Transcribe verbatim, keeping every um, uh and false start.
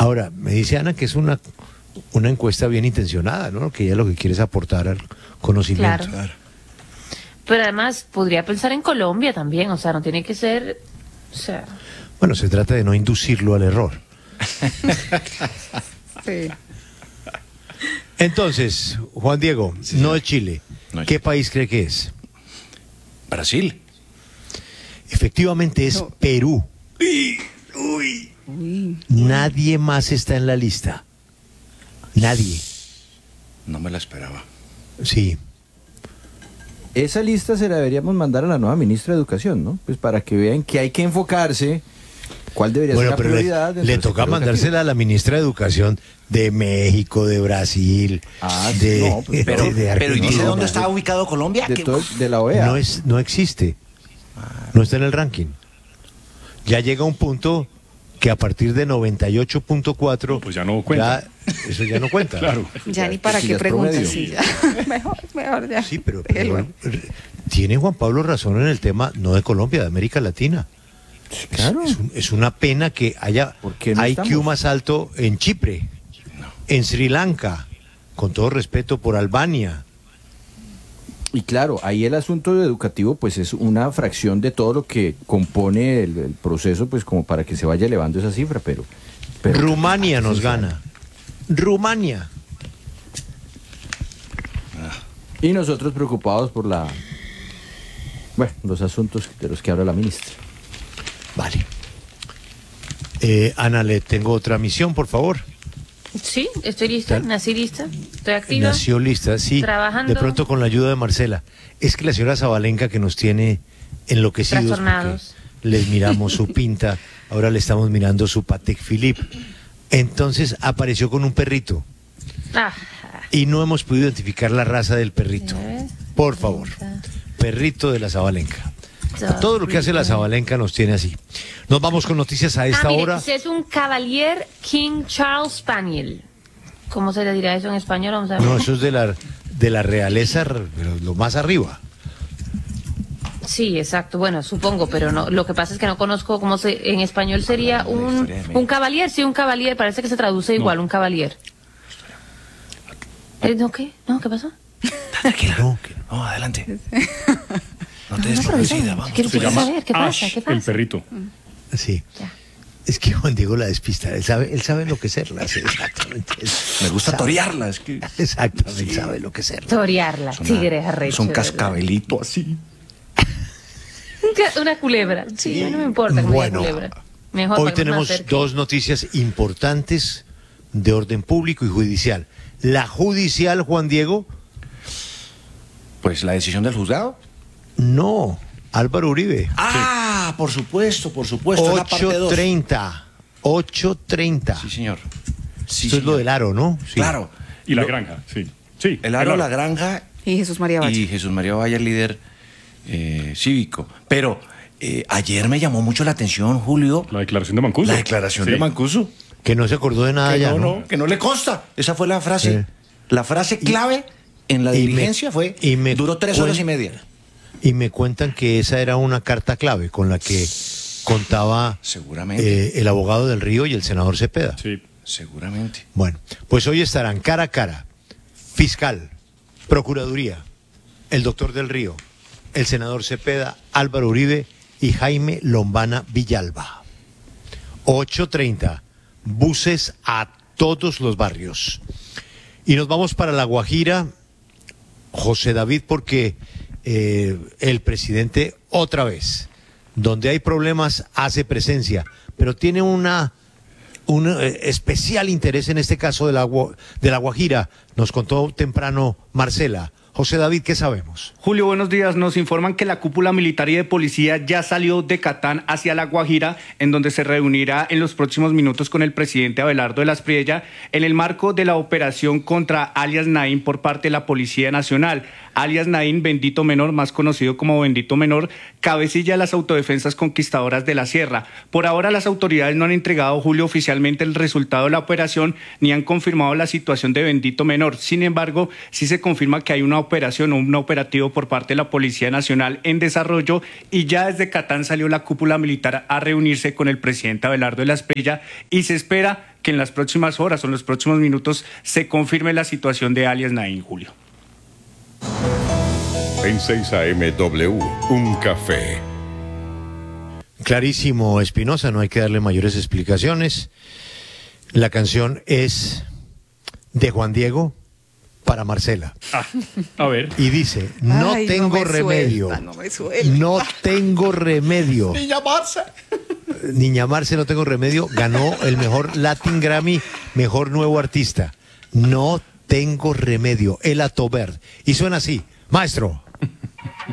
Ahora, me dice Ana que es una, una encuesta bien intencionada, ¿no? Que ella lo que quiere es aportar al conocimiento. Claro. Claro. Pero además podría pensar en Colombia también, o sea, no tiene que ser... O sea... Bueno, se trata de no inducirlo al error. Sí. Entonces, Juan Diego, sí, no es Chile. No es ¿Qué Chile. País cree que es? Brasil. Efectivamente es no. Perú. Uy, uy. Uy. Nadie más está en la lista. Nadie. No me la esperaba. Sí. Esa lista se la deberíamos mandar a la nueva ministra de Educación, ¿no? Pues para que vean que hay que enfocarse, cuál debería bueno, ser la prioridad. Le, le toca mandársela a la ministra de Educación de México, de Brasil, ah, de, no, pues, pero, de, de Argentina. Pero ¿y dice dónde está ubicado Colombia? De, todo, de la O E A. No, es, no existe. No está en el ranking. Ya llega un punto que a partir de noventa y ocho punto cuatro... No, pues ya no cuenta. Ya, eso ya no cuenta. Claro. Ya ni para qué preguntas. Sí, ya. mejor, mejor ya. Sí, pero, pero tiene Juan Pablo razón en el tema, no de Colombia, de América Latina. Claro. Es, es, un, es una pena que haya no I Q estamos? más alto en Chipre, no. en Sri Lanka, con todo respeto por Albania. Y claro, ahí el asunto educativo pues es una fracción de todo lo que compone el, el proceso, pues como para que se vaya elevando esa cifra, pero... pero Rumania nos gana. Rumania. Y nosotros preocupados por la... Bueno, los asuntos de los que habla la ministra. Vale. Eh, Ana, le tengo otra misión, por favor. Sí, estoy lista, ¿Tal? nací lista, estoy activa. Nació lista, sí. Trabajando. De pronto con la ayuda de Marcela. Es que la señora Zabalenka que nos tiene enloquecidos. Trastornados. Les miramos su pinta, ahora le estamos mirando su Patek Philippe. Entonces apareció con un perrito. Ah. Y no hemos podido identificar la raza del perrito. Por favor. Perrito de la Zabalenka. Todo lo que hace la Zabalenka nos tiene así. Nos vamos con noticias a esta ah, mire, hora. Es un Cavalier King Charles Spaniel. ¿Cómo se le dirá eso en español? Vamos a ver. No, eso es de la, de la realeza, pero lo más arriba. Sí, exacto. Bueno, supongo, pero no. Lo que pasa es que no conozco cómo se. En español sería un un Cavalier, sí, un Cavalier. Parece que se traduce igual, no. un Cavalier. ¿Eh, ¿No qué? ¿No? ¿Qué pasó? Tranquila. No, no, adelante. No te des por vencida, vamos. ¿Qué, Se llama saber? ¿Qué pasa? Ash, ¿Qué pasa? el perrito. Sí. Ya. Es que Juan Diego la despista, él sabe, él sabe lo que es serlas, exactamente. Me gusta sabe. torearla, es que... Exactamente, sí. sabe lo que es serlas. Torearla, tigre arrecho. Es un cascabelito así. Una culebra. Sí, sí. No me importa que bueno, me culebra. Mejor hoy tenemos dos noticias importantes de orden público y judicial. La judicial, Juan Diego. Pues la decisión del juzgado. No, Álvaro Uribe. Ah, sí. por supuesto, por supuesto. ocho treinta. ocho treinta. Sí, señor. Sí, Eso señor. es lo del aro, ¿no? Sí. Claro. Y la lo, granja, sí. sí. El aro, el aro, la granja. Y Jesús María Valle. Y Jesús María Valle, líder eh, cívico. Pero eh, ayer me llamó mucho la atención, Julio. La declaración de Mancuso. La declaración sí. de Mancuso. Que no se acordó de nada que ya, no, ¿no? ¿no? Que no le consta. Esa fue la frase. Eh. La frase clave y, en la diligencia me, fue, y me duró tres horas y media. Y me cuentan que esa era una carta clave con la que contaba seguramente eh, el abogado del Río y el senador Cepeda. Sí, seguramente. Bueno, pues hoy estarán cara a cara fiscal, procuraduría, el doctor del Río, el senador Cepeda, Álvaro Uribe y Jaime Lombana Villalba. ocho treinta, buses a todos los barrios. Y nos vamos para La Guajira, José David, porque eh, el presidente otra vez, donde hay problemas, hace presencia, pero tiene una un eh, especial interés en este caso de la, de la Guajira, nos contó temprano Marcela. José David, ¿qué sabemos? Julio, buenos días. Nos informan que la cúpula militar y de policía ya salió de Catán hacia La Guajira, en donde se reunirá en los próximos minutos con el presidente Abelardo de la Espriella en el marco de la operación contra alias Naín por parte de la Policía Nacional. Alias Naín, Bendito Menor, más conocido como Bendito Menor, cabecilla de las autodefensas conquistadoras de la Sierra. Por ahora las autoridades no han entregado, Julio, oficialmente el resultado de la operación ni han confirmado la situación de Bendito Menor. Sin embargo, sí se confirma que hay una operación, un operativo por parte de la Policía Nacional en desarrollo, y ya desde Catán salió la cúpula militar a reunirse con el presidente Abelardo de la Espriella, y se espera que en las próximas horas o en los próximos minutos se confirme la situación de alias Naín, Julio. En seis A M W, un café. Clarísimo, Espinosa, no hay que darle mayores explicaciones. La canción es de Juan Diego para Marcela. Ah, a ver. Y dice, no Ay, tengo no me remedio. suelta, no me suelta. No tengo remedio. Niña Marce. Niña Marce, no tengo remedio. Ganó el mejor Latin Grammy, mejor nuevo artista. No tengo remedio. El Atobert. Y suena así. Maestro.